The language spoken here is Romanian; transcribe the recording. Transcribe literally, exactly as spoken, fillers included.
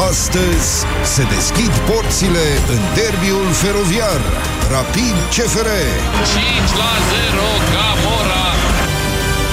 Astăzi se deschid porțile în derbiul feroviar. Rapid C F R cinci la